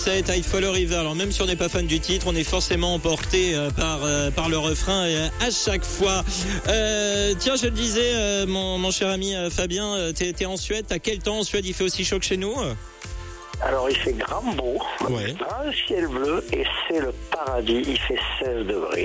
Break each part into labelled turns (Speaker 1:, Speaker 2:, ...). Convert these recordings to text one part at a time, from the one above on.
Speaker 1: C'est I Follow River. Alors même si on n'est pas fan du titre, on est forcément emporté par le refrain à chaque fois. Tiens, je le disais, mon cher ami Fabien, t'es en Suède. T'as quel temps en Suède? Il fait aussi chaud que chez nous?
Speaker 2: Alors il fait grand beau,
Speaker 1: ouais.
Speaker 2: Un ciel bleu et c'est le paradis, il fait 16 degrés.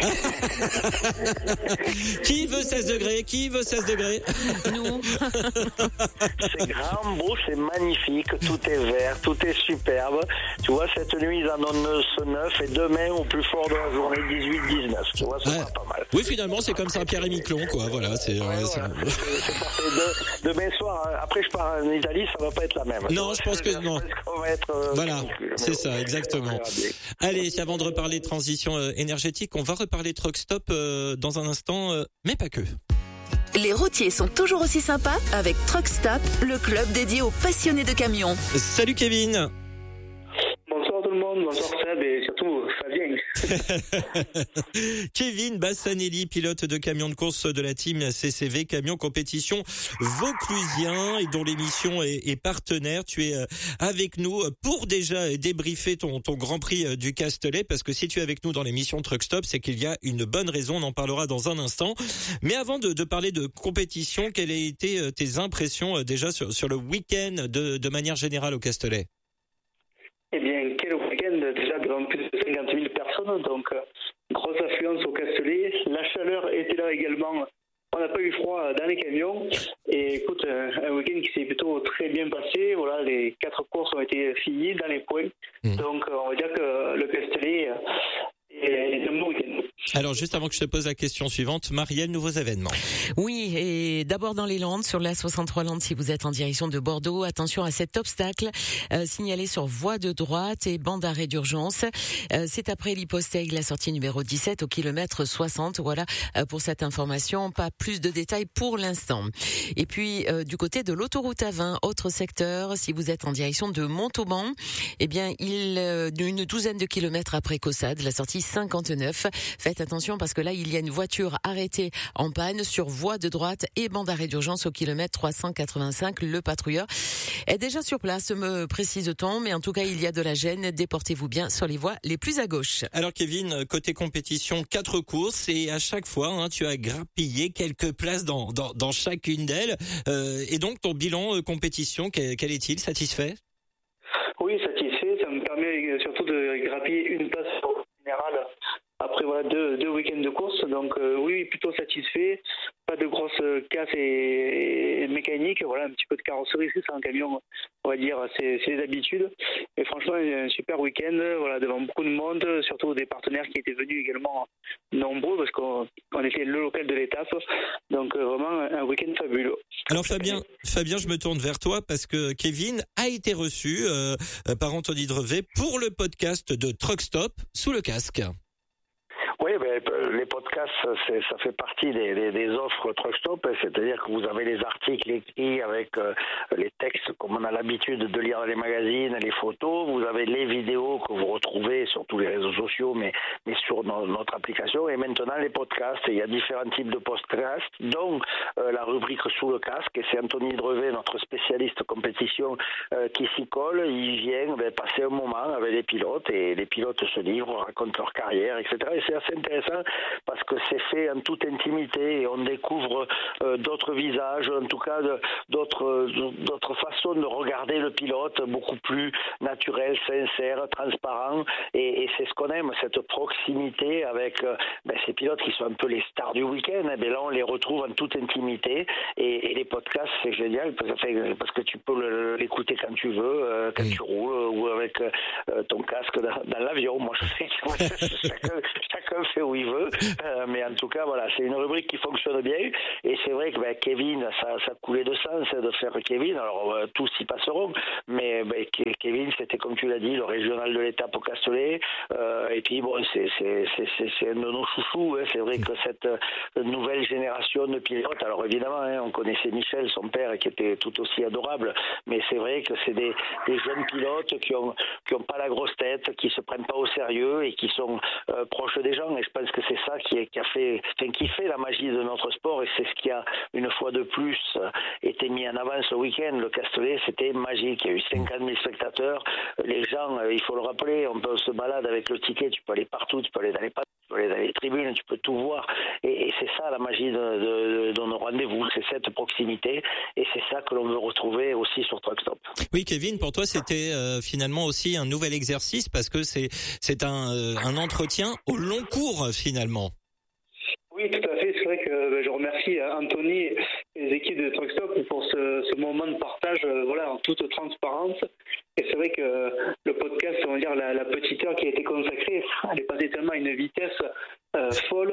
Speaker 1: Qui veut 16 degrés? Qui veut 16 degrés?
Speaker 3: Nous.
Speaker 2: C'est grand beau, c'est magnifique, tout est vert, tout est superbe. Tu vois, cette nuit ils en ont 9 et demain au plus fort de la journée 18-19. Tu vois, ça sera pas mal.
Speaker 1: Oui, finalement c'est comme Saint-Pierre-et-Miquelon, quoi. Voilà, c'est
Speaker 2: voilà. C'est parfait. Demain soir, après je pars en Italie, ça va pas être la même.
Speaker 1: Non, je pense que non. Voilà, c'est ça, exactement. Allez, avant de reparler de transition énergétique, on va reparler truck stop dans un instant, mais pas que.
Speaker 4: Les routiers sont toujours aussi sympas avec Truck Stop, le club dédié aux passionnés de camions.
Speaker 1: Salut Kevin.
Speaker 2: Bonsoir tout le monde, bonsoir Seb et surtout Fabien.
Speaker 1: Kevin Bassanelli, pilote de camion de course de la team CCV Camion Compétition Vauclusien et dont l'émission est partenaire. Tu es avec nous pour déjà débriefer ton Grand Prix du Castellet, parce que si tu es avec nous dans l'émission Truck Stop, c'est qu'il y a une bonne raison, on en parlera dans un instant. Mais avant de parler de compétition, quelles ont été tes impressions déjà sur le week-end de manière générale au Castellet?
Speaker 5: Eh bien, quel week-end, déjà devant plus de 50 000 personnes, donc grosse affluence au Castellet. La chaleur était là également. On n'a pas eu froid dans les camions. Et écoute, un week-end qui s'est plutôt très bien passé. Voilà, les 4 courses ont été finies dans les points. Donc, on va dire que le Castellet est un bon week-end.
Speaker 1: Alors, juste avant que je te pose la question suivante, Marielle, nouveaux événements.
Speaker 3: Oui, et d'abord dans les Landes, sur la 63 Landes, si vous êtes en direction de Bordeaux, attention à cet obstacle signalé sur voie de droite et bande d'arrêt d'urgence. C'est après l'Hypostègue, la sortie numéro 17 au kilomètre 60. Voilà pour cette information, pas plus de détails pour l'instant. Et puis du côté de l'autoroute A20, autre secteur, si vous êtes en direction de Montauban, eh bien une douzaine de kilomètres après Caussade, la sortie 59. Faites attention parce que là, il y a une voiture arrêtée en panne sur voie de droite et bande d'arrêt d'urgence au kilomètre 385. Le patrouilleur est déjà sur place, me précise-t-on, mais en tout cas, il y a de la gêne. Déportez-vous bien sur les voies les plus à gauche.
Speaker 1: Alors Kevin, côté compétition, 4 courses et à chaque fois, tu as grappillé quelques places dans chacune d'elles. Et donc, ton bilan compétition, quel est-il? Satisfait?
Speaker 5: Oui, satisfait. Ça me permet surtout de grappiller une place générale. Après voilà deux week-ends de course, donc oui, plutôt satisfait. Pas de grosses casses et mécaniques, voilà, un petit peu de carrosserie, c'est ça un camion, on va dire, c'est les habitudes. Et franchement, un super week-end, voilà, devant beaucoup de monde, surtout des partenaires qui étaient venus également nombreux parce qu'on était le local de l'étape, donc vraiment un week-end fabuleux.
Speaker 1: Alors Fabien, je me tourne vers toi parce que Kevin a été reçu par Anthony Drevet pour le podcast de Truck Stop sous le casque.
Speaker 2: Oui, les podcasts, ça fait partie des offres Truck Stop, c'est-à-dire que vous avez les articles écrits avec les textes comme on a l'habitude de lire dans les magazines, les photos, vous avez les vidéos que vous retrouvez sur tous les réseaux sociaux, mais sur notre application, et maintenant les podcasts. Il y a différents types de podcasts, dont la rubrique Sous le casque, et c'est Anthony Drevet, notre spécialiste compétition, qui s'y colle. Il vient passer un moment avec les pilotes, et les pilotes se livrent, racontent leur carrière, etc. Et c'est assez intéressant parce que c'est fait en toute intimité et on découvre d'autres visages, en tout cas d'autres façons de regarder le pilote, beaucoup plus naturel, sincère, transparent, et c'est ce qu'on aime, cette proximité avec ces pilotes qui sont un peu les stars du week-end. Là on les retrouve en toute intimité, et les podcasts c'est génial parce que tu peux l'écouter quand tu veux, quand tu roules ou avec ton casque dans l'avion. Moi je sais que chacun fait où il veut, mais en tout cas voilà, c'est une rubrique qui fonctionne bien, et c'est vrai que Kevin, ça coulait de sens de faire Kevin. Alors tous y passeront, mais Kevin, c'était comme tu l'as dit, le régional de l'étape au Castellet, et puis bon, c'est un de nos chouchous, c'est vrai que cette nouvelle génération de pilotes, alors évidemment on connaissait Michel, son père, qui était tout aussi adorable, mais c'est vrai que c'est des jeunes pilotes qui ont pas la grosse tête, qui se prennent pas au sérieux et qui sont proches des gens, et je pense pense que c'est ça qui fait la magie de notre sport, et c'est ce qui a une fois de plus été mis en avant ce week-end. Le Castellet, c'était magique. Il y a eu 50 000 spectateurs. Les gens, il faut le rappeler, on se balade avec le ticket, tu peux aller partout, tu peux aller dans les pattes, tu peux aller dans les tribunes, tu peux tout voir. Et c'est ça la magie de nos rendez-vous, c'est cette proximité, et c'est ça que l'on veut retrouver aussi sur Truck Stop.
Speaker 1: Oui, Kevin, pour toi, c'était finalement aussi un nouvel exercice, parce que c'est un entretien au long cours finalement.
Speaker 5: Oui, tout à fait. C'est vrai que je remercie Anthony et les équipes de Truck Stop pour ce moment de partage, en toute transparence. Et c'est vrai que le podcast, on va dire la petite heure qui a été consacrée, elle est passée tellement à une vitesse folle,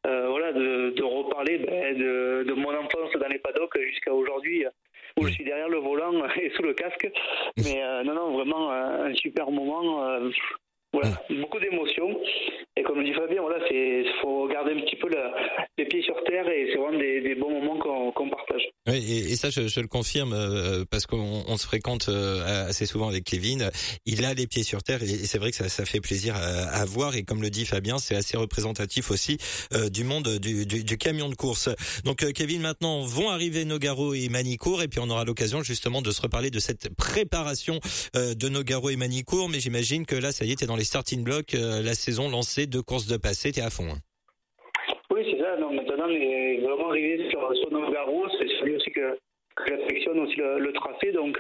Speaker 5: de reparler de mon enfance dans les paddocks jusqu'à aujourd'hui, où je suis derrière le volant et sous le casque. Mais vraiment un super moment. Beaucoup d'émotions, et comme le dit Fabien, faut garder un petit peu les pieds sur terre, et c'est vraiment des bons moments qu'on partage.
Speaker 1: Oui, et ça je le confirme, parce qu'on se fréquente assez souvent avec Kevin. Il a les pieds sur terre, et c'est vrai que ça fait plaisir à voir, et comme le dit Fabien, c'est assez représentatif aussi du monde du camion de course. Donc Kevin, maintenant vont arriver Nogaro et Manicourt, et puis on aura l'occasion justement de se reparler de cette préparation de Nogaro et Manicourt. Mais j'imagine que là, ça y est, t'es dans les starting blocks, la saison lancée, 2 courses de passé, t'es à fond.
Speaker 5: Oui, c'est ça. Maintenant, on est vraiment arrivé sur Nogaro. C'est celui aussi que j'affectionne aussi le tracé. Donc,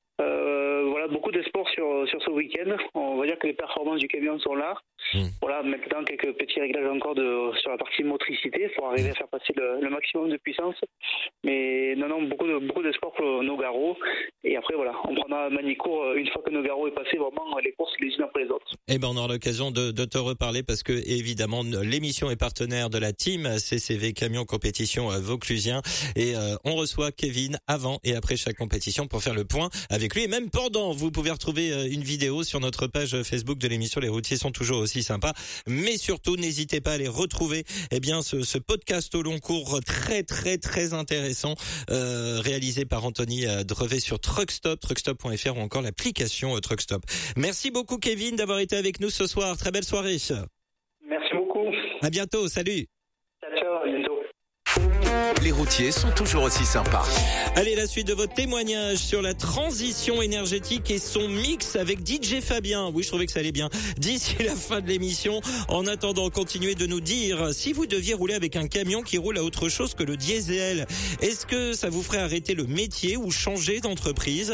Speaker 5: beaucoup d'espoir sur ce week-end. On va dire que les performances du camion sont là. Maintenant, quelques petits réglages encore sur la partie motricité pour arriver à faire passer le maximum de puissance. Mais beaucoup d'espoir pour Nogaro. Et après, on prendra Manicourt une fois que Nogaro est passé, vraiment les courses les unes après les autres.
Speaker 1: Eh ben, on aura l'occasion de te reparler, parce que évidemment l'émission est partenaire de la team CCV Camion Compétition Vauclusien, et on reçoit Kevin avant et après chaque compétition pour faire le point avec lui, et même pendant. Vous pouvez retrouver une vidéo sur notre page Facebook de l'émission Les Routiers sont toujours aussi sympas, mais surtout n'hésitez pas à aller retrouver ce podcast au long cours très très très intéressant, réalisé par Anthony Drevet sur Truckstop, truckstop.fr, ou encore l'application Truckstop. Merci beaucoup Kevin d'avoir été avec nous ce soir. Très belle soirée.
Speaker 5: Merci beaucoup.
Speaker 1: À bientôt. Salut.
Speaker 5: Ciao, à bientôt.
Speaker 6: Les routiers sont toujours aussi sympas.
Speaker 1: Allez, la suite de votre témoignage sur la transition énergétique et son mix avec DJ Fabien. Oui, je trouvais que ça allait bien. D'ici la fin de l'émission, en attendant, continuez de nous dire si vous deviez rouler avec un camion qui roule à autre chose que le diesel. Est-ce que ça vous ferait arrêter le métier ou changer d'entreprise?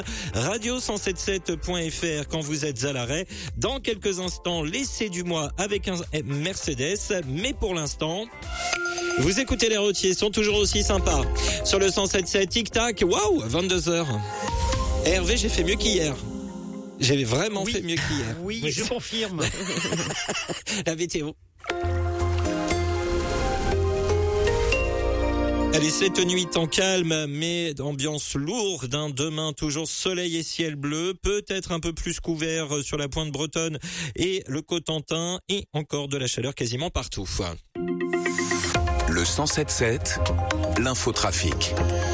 Speaker 1: Radio177.fr quand vous êtes à l'arrêt. Dans quelques instants, l'essai du mois avec un Mercedes. Mais pour l'instant, vous écoutez les routiers sont toujours aussi sympas. Sur le 107.7, tic-tac, waouh, 22h. Hervé, j'ai fait mieux qu'hier. J'ai vraiment fait mieux qu'hier.
Speaker 7: Oui, je confirme.
Speaker 1: La météo. Allez, cette nuit en calme, mais d'ambiance lourde. Demain, toujours soleil et ciel bleu, peut-être un peu plus couvert sur la pointe bretonne et le Cotentin, et encore de la chaleur quasiment partout.
Speaker 6: Le 107.7, l'infotrafic.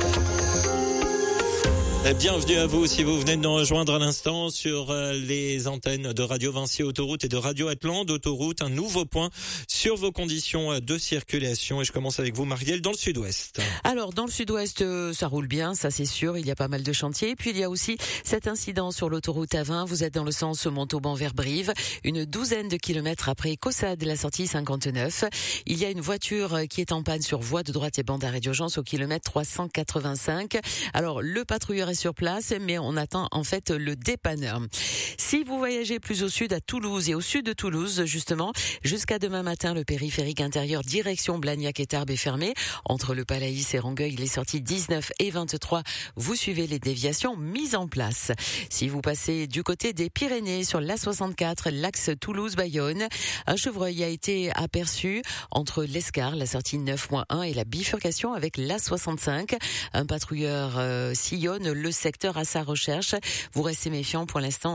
Speaker 1: Bienvenue à vous si vous venez de nous rejoindre à l'instant sur les antennes de Radio Vinci Autoroute et de Radio Atlante Autoroute. Un nouveau point sur vos conditions de circulation. Et je commence avec vous, Marielle, dans le sud-ouest.
Speaker 3: Alors, dans le sud-ouest, ça roule bien, ça c'est sûr. Il y a pas mal de chantiers. Puis il y a aussi cet incident sur l'autoroute A20. Vous êtes dans le sens Montauban vers Brive. Une douzaine de kilomètres après Caussade, la sortie 59. Il y a une voiture qui est en panne sur voie de droite et bande d'arrêt d'urgence au kilomètre 385. Alors, le patrouilleur est sur place, mais on attend en fait le dépanneur. Si vous voyagez plus au sud, à Toulouse et au sud de Toulouse, justement, jusqu'à demain matin, le périphérique intérieur direction Blagnac et Tarbes est fermé. Entre le Palaïs et Rangueil, les sorties 19 et 23, vous suivez les déviations mises en place. Si vous passez du côté des Pyrénées sur l'A64, l'axe Toulouse-Bayonne, un chevreuil a été aperçu entre l'Escar, la sortie 9-1 et la bifurcation avec l'A65. Un patrouilleur sillonne le secteur à sa recherche. Vous restez méfiant pour l'instant.